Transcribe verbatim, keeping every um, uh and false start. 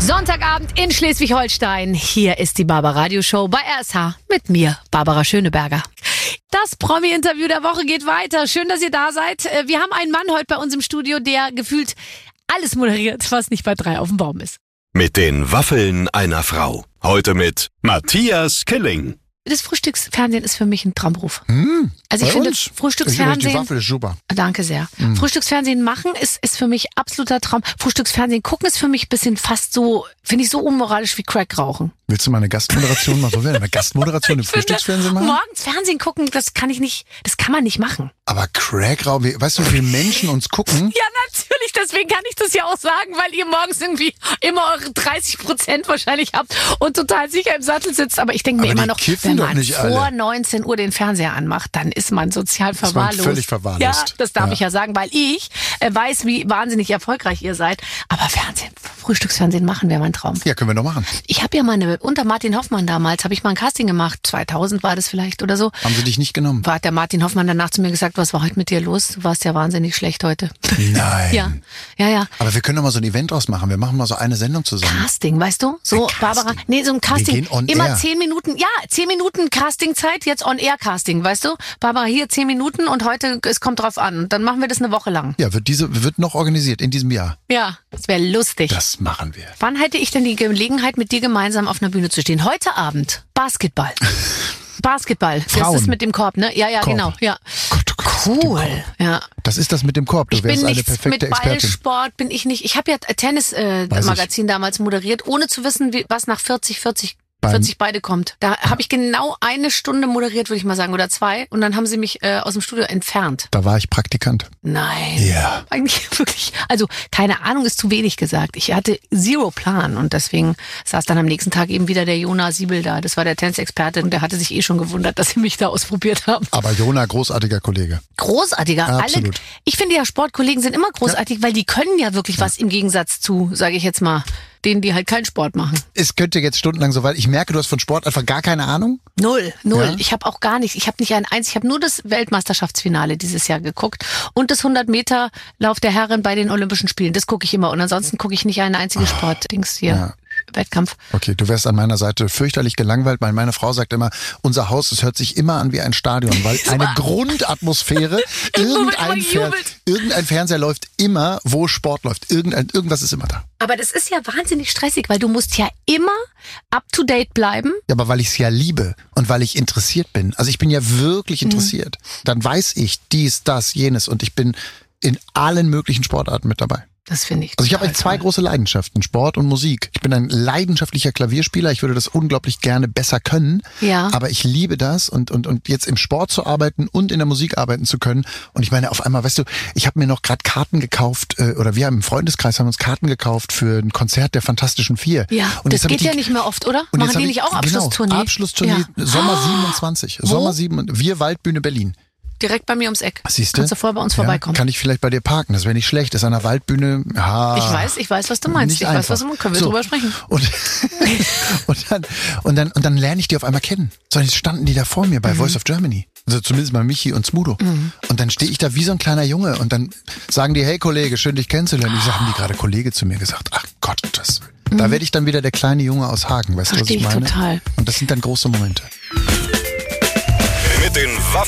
Sonntagabend in Schleswig-Holstein. Hier ist die Barbara Radio Show bei R S H mit mir, Barbara Schöneberger. Das Promi-Interview der Woche geht weiter. Schön, dass ihr da seid. Wir haben einen Mann heute bei uns im Studio, der gefühlt alles moderiert, was nicht bei drei auf dem Baum ist. Mit den Waffeln einer Frau. Heute mit Matthias Killing. Das Frühstücksfernsehen ist für mich ein Traumberuf. Mmh, also ich finde uns? Frühstücksfernsehen. Die Waffel ist super. Danke sehr. Mm. Frühstücksfernsehen machen ist, ist für mich absoluter Traum. Frühstücksfernsehen gucken ist für mich ein bisschen fast so, finde ich so unmoralisch wie Crack rauchen. Willst du mal eine Gastmoderation machen? So, eine Gastmoderation im Frühstücksfernsehen machen? Morgens Fernsehen gucken, das kann ich nicht, das kann man nicht machen. Aber Crack rauchen, weißt du, wie viele Menschen uns gucken? Ja, natürlich, deswegen kann ich das ja auch sagen, weil ihr morgens irgendwie immer eure dreißig Prozent wahrscheinlich habt und total sicher im Sattel sitzt. Aber ich denke mir Aber immer die noch, wenn doch man nicht vor alle. neunzehn Uhr den Fernseher anmacht, dann ist man sozial Ist man verwahrlost. völlig verwahrlost. Ja, das darf Ja. ich ja sagen, weil ich äh, weiß, wie wahnsinnig erfolgreich ihr seid. Aber Fernsehen, Frühstücksfernsehen machen wäre mein Traum. Ja, können wir doch machen. Ich habe ja mal eine, unter Martin Hoffmann damals, habe ich mal ein Casting gemacht, zweitausend war das vielleicht oder so. Haben sie dich nicht genommen? War hat der Martin Hoffmann danach zu mir gesagt, was war heute mit dir los? Du warst ja wahnsinnig schlecht heute. Nein. Ja, ja, ja. Aber wir können doch mal so ein Event draus machen. Wir machen mal so eine Sendung zusammen. Casting, weißt du? So, Ein Casting. Barbara, nee, so ein Casting. Wir gehen on Immer air. zehn Minuten, ja, zehn Minuten Castingzeit, jetzt On-Air-Casting, weißt du? Barbara, hier zehn Minuten und heute, es kommt drauf an. Dann machen wir das eine Woche lang. Ja, wird diese wird noch organisiert in diesem Jahr. Ja, das wäre lustig. Das machen wir. Wann hätte ich denn die Gelegenheit, mit dir gemeinsam auf einer Bühne zu stehen? Heute Abend. Basketball. Basketball. Frauen. Das ist mit dem Korb, ne? Ja, ja, Korb. genau. Ja. Gott, oh Gott, mit dem Cool. Korb. Ja. Das ist das mit dem Korb. Du Ich bin wärst eine nichts perfekte mit Expertin. Ballsport, bin ich nicht. Ich habe ja Tennis-Magazin äh, Weiß ich. Magazin damals moderiert, ohne zu wissen, wie, was nach vierzig, vierzig, Beim- vierzig beide kommt. Da habe ich genau eine Stunde moderiert, würde ich mal sagen, oder zwei. Und dann haben sie mich äh, aus dem Studio entfernt. Da war ich Praktikant. Nein. Ja. Eigentlich wirklich, also keine Ahnung ist zu wenig gesagt. Ich hatte zero Plan und deswegen saß dann am nächsten Tag eben wieder der Jona Siebel da. Das war der Tennisexperte und der hatte sich eh schon gewundert, dass sie mich da ausprobiert haben. Aber Jona, großartiger Kollege. Großartiger. Absolut. Alle, ich finde ja, Sportkollegen sind immer großartig, weil die können ja wirklich was im Gegensatz zu, sage ich jetzt mal, denen, die halt keinen Sport machen. Es könnte jetzt stundenlang so weit. Ich merke, du hast von Sport einfach gar keine Ahnung. Null, null. Ja? Ich habe auch gar nicht, ich habe nicht ein eins, ich habe nur das Weltmeisterschaftsfinale dieses Jahr geguckt und das hundert Meter Lauf der Herren bei den Olympischen Spielen. Das gucke ich immer und ansonsten gucke ich nicht ein einziges Sportdings hier. Ja. Wettkampf. Okay, du wärst an meiner Seite fürchterlich gelangweilt, weil meine Frau sagt immer, unser Haus, es hört sich immer an wie ein Stadion, weil eine Grundatmosphäre, irgendein, immer Fer jubelt. irgendein Fernseher läuft immer, wo Sport läuft. Irgendein, irgendwas ist immer da. Aber das ist ja wahnsinnig stressig, weil du musst ja immer up to date bleiben. Ja, aber weil ich es ja liebe und weil ich interessiert bin. Also ich bin ja wirklich interessiert. Dann weiß ich dies, das, jenes und ich bin in allen möglichen Sportarten mit dabei. Das finde ich. Also ich habe total eigentlich zwei toll. große Leidenschaften, Sport und Musik. Ich bin ein leidenschaftlicher Klavierspieler, ich würde das unglaublich gerne besser können, Ja. aber ich liebe das und und und jetzt im Sport zu arbeiten und in der Musik arbeiten zu können und ich meine auf einmal, weißt du, ich habe mir noch gerade Karten gekauft äh, oder wir haben im Freundeskreis haben uns Karten gekauft für ein Konzert der Fantastischen Vier. Ja, und das jetzt hab geht ich die, ja nicht mehr oft, oder? und Machen jetzt hab die ich, nicht auch Abschlusstournee? Genau, Abschlusstournee Ja. Sommer Ah, siebenundzwanzig. Wo? Sommer sieben, wir Waldbühne Berlin. direkt bei mir ums Eck. Siehst du? Kannst du vorher bei uns Ja, vorbeikommen. kann ich vielleicht bei dir parken, das wäre nicht schlecht. Das ist an der Waldbühne. Ja, Ich weiß, ich weiß, was du meinst. nicht Ich einfach. weiß, was du meinst. Können wir So. drüber sprechen. Und, und, dann, und, dann, und dann lerne ich die auf einmal kennen. So, jetzt standen die da vor mir bei Mhm. Voice of Germany. Also zumindest mal Michi und Smudo. Mhm. Und dann stehe ich da wie so ein kleiner Junge und dann sagen die, hey Kollege, schön dich kennenzulernen. Ich sage, haben die gerade Kollege zu mir gesagt, ach Gott, das, mhm. da werde ich dann wieder der kleine Junge aus Hagen. Weißt du, was Verstehe ich ich meine? total. Und das sind dann große Momente. Mit den Waffeln